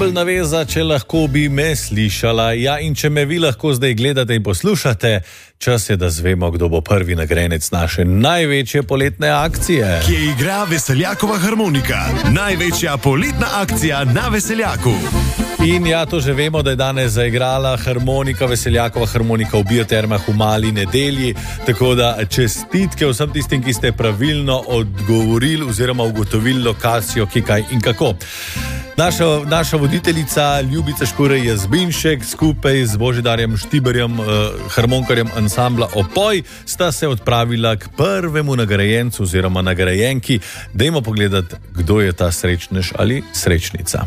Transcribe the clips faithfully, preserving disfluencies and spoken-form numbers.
Naveza, če lahko bi me slišala. Ja, in če me vi lahko zdaj gledate in poslušate, čas je, da zvemo, kdo bo prvi nagrajenec naše največje poletne akcije. Kje igra Veseljakova harmonika? Največja poletna akcija na Veseljaku. In ja, to že vemo, da je danes zaigrala harmonika, Veseljakova harmonika v Biotermah v Mali Nedelji. Tako da čestitke vsem tistim, ki ste pravilno odgovorili oziroma ugotovili lokacijo, ki kaj in kako. Naša, naša voditeljica Ljubica Škurej Jazbinšek skupaj z Božidarjem Štiberjem, eh, harmonkarjem ansambla Opoj, sta se odpravila k prvemu nagrajencu oziroma nagrajenki. Dajmo pogledati, kdo je ta srečnež ali srečnica.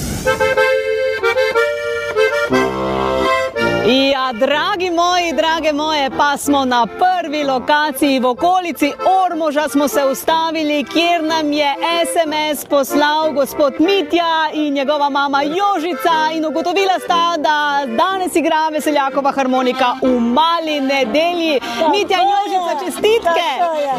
Ja, dragi moji, drage moje, pa smo na prvi lokaciji v okolici Ormoža smo se ustavili, kjer nam je es em es poslal gospod Mitja in njegova mama Jožica in ugotovila sta, da danes igra Veseljakova harmonika v Mali Nedelji. Mitja in Jožica, čestitke!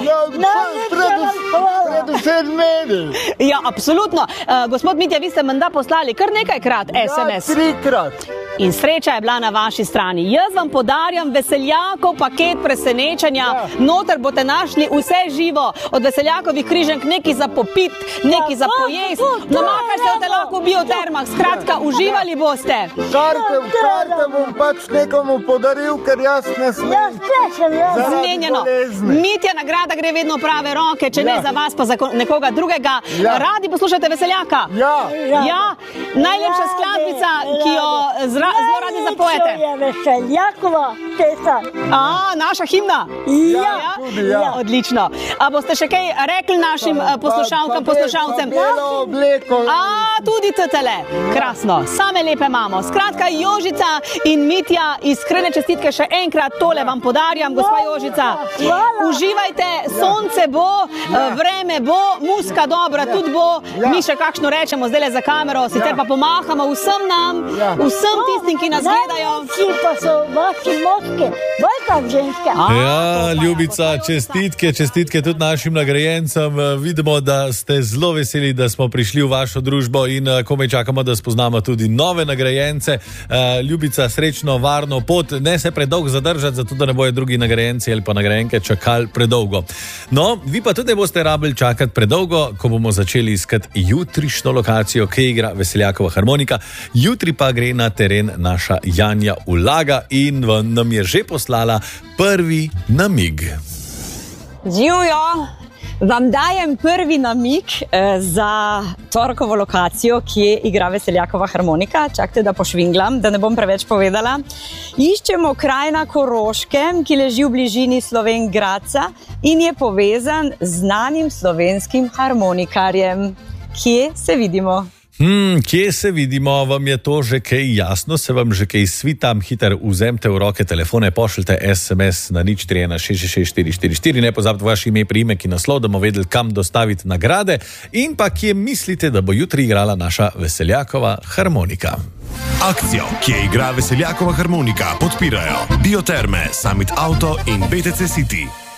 Predvsem meni. Ja, absolutno. Uh, gospod Mitja, vi ste menda poslali kar nekajkrat es em es. Ja, trikrat. In sreča je bila na vaši strani. Jaz vam podarjam Veseljakov paket presenečenja. Ja. Noter boste našli vse živo. Od Veseljakovih križank, neki za popit, neki za pojest. Namakaj se boste lahko v Biotermah. Skratka, uživali boste. Karte, karte bom pač nekomu podaril, ker jaz ne smem. Zmenjeno. Mitja, nagrada gre vedno v prave roke, če ja. ne za vas, pa za nekoga drugega. Ja. Radi poslušate Veseljaka? Ja. Ja. Najlepša skladbica, ki jo zra zelo radi zapojete. To je Veseljakova pesem. A, naša himna? Ja. Ja? Tudi, ja. Odlično. A boste še kaj rekli našim pa, poslušalkam, pa, poslušalcem? A, tudi tele. Krasno. Same lepe imamo. Skratka, Jožica in Mitja, iskrene čestitke še enkrat, tole vam podarjam, gospa Jožica. Uživajte, sonce bo, vreme bo, muska dobra tudi bo. Mi še kakšno rečemo zdaj za kamero, sicer pa pomahamo vsem nam, vsem tistim, ki nas gledajo. Najlepši pa so vaši moški, velika ženska. Ja, Ljubica, čestitke, čestitke tudi našim nagrajencem. Vidimo, da ste zelo veseli, da smo prišli v vašo družbo in komaj čakamo, da spoznamo tudi nove nagrajence. Ljubica, srečno, varno pot, ne se predolgo zadržati, zato da ne bojo drugi nagrajenci ali pa nagrajenke čakali predolgo. No, vi pa tudi ne boste rabili čakati predolgo, ko bomo začeli iskati jutrišnjo lokacijo, ki igra Veseljakova harmonika. Jutri pa gre na teren naša Janja Ulaga in nam je že poslala prvi namig. Živjo, vam dajem prvi namig eh, za torkovo lokacijo, kje igra Veseljakova harmonika. Čakajte, da pošvinglam, da ne bom preveč povedala. Iščemo kraj na Koroškem, ki leži v bližini Slovenj Gradca in je povezan z znanim slovenskim harmonikarjem. Kje se vidimo? Hmm, kje se vidimo, vam je to že kaj jasno, se vam že kaj svitam, hiter vzemte v roke telefone, pošljite es em es na nič tri ena šest šest štiri štiri štiri, ne pozabite vaše ime, priimek in naslov, da bomo vedeli, kam dostaviti nagrade in pa kje mislite, da bo jutri igrala naša Veseljakova harmonika. Akcijo, kje igra Veseljakova harmonika, podpirajo Bioterme, Summit Auto in bé té cé City.